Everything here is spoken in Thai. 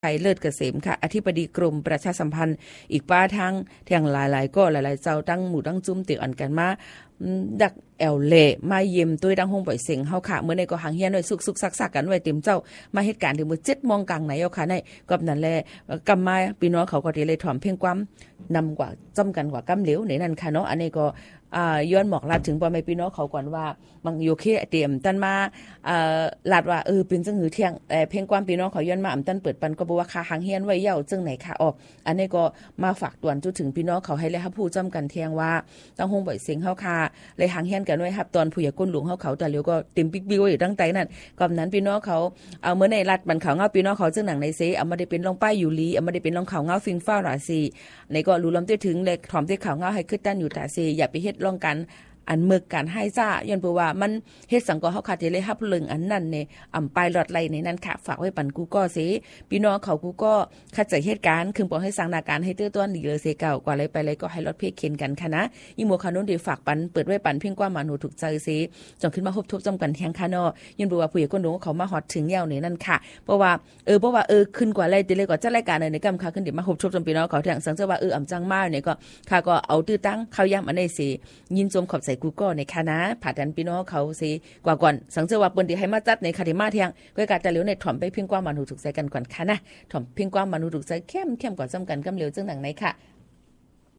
ไทยเลิศเกษมค่ะอธิบดีกรมประชาสัมพันธ์อีกป้าทั้งเที่ยงหลายๆก็หลายๆเจ้าตั้งหมู่ตั้งจุ้มติอันกันมาดักแอลเล่มาเยี่ยมตัวดังห้องปล่อยเสียงเฮาค่ะเมื่อในก็หางเฮียนไว้สุกๆซักๆกันไว้เต็มเจ้ามาเหตุการณ์ถึงมื้อ7:00 นกลางไหนเอาค่ะในก็นั่นแหละกำมาพี่น้องเขาก็ได้เลยถ่อมเพียงความนำกว่าจ้ำกันกว่ากำเหลวในนั้นค่ะเนาะอันนี้ก็ย้อนหมอกลาดถึงพ่อแม่พี่น้องเขาก่อนว่าบางโยเคเตรียมตันมาลาดว่าเป็นจังหือเที่ยงเพียงความพี่น้องเขาย้อนมาตันเปิดปันก็บอกว่าค่าหางเฮียนไว้เย่าจังไหนค่ะออกอันนี้ก็มาฝากตวนจุดถึงพี่น้องเขาให้เลยครับผู้จ้ำกันเที่ยงว่าต้องห้องบ่อยเสียงเฮาค่ะเลยหางเฮียนกันไว้ครับตอนผู้ใหญ่ก้นหลวงเฮาเขาแต่เดี๋ยวก็เต็มปิ๊กบิ๊กไว้อยู่ตั้งใจนั่นก่อนนั้นพี่น้องเขาเอาเมื่อในรัดบันเขาเงาพี่น้องเขาจังหนังในเซเอามาได้เป็นลองป้ายอยู่ลีเอามาได้เป็นลองเขาเงาฟิงฟ้าราซีในก็รู้ลำเต้ถึงเลยถอมเต้เขาเงาให้ขึ้นตั้นอยู่ตาซีอย่าไปเฮ็ดลองกันอันมึกการให้ซ่าย้อนเพราะว่ามันเฮ็ดสังก็เฮาขาดเลยรับเรื่องอันนั้นเนี่ยปลายหลอดไหลในนั้นค่ะฝากไว้ปันกูก็สิพี่น้องเขากูก็คัดใจเหตุการณ์คือบ่ให้สังนาการให้ตื้อต้นดีเลยเสเก่ากว่าเลยไปเลยก็ให้รถเพกเข็นกันค่ะนะอีหมู่คานุ่นที่ฝากปันเปิดไว้ปันเพียงกว่ามาหนูถูกใจสิจงขึ้นมาทบจำกันแทงค่ะเนาะย้อนเพราะว่าผู้ใหญ่คนหลวงเขามาฮอดถึงแนวในนั้นค่ะเพราะว่าขึ้นกว่าเลยติเลยก็จัดรายการในกำค่ะขึ้นเดี๋ยวมาทบจำพี่น้องเขาแทงสังเจอว่าจังมาเนี่ยก็ค่ะก็เอาตื้อตั้งเข้าย่ำอันนี้สิยินจมขอบใส่กูก็ในค่ะนะผ่าดันพี่น้องเขาสิกว่าก่อนสังเจอว่าเปิ้นที่ให้มาจัดในคาธิมาเที่ยงก็การจะเหลียวในถ่อมไปเพียงกว่ามาหนูถูกใจกันก่อนค่ะนะถ่อมเพียงกว่ามาหนูถูกใจเข้มกว่าจำกันกำเหลียวจังหนังไหนค่ะ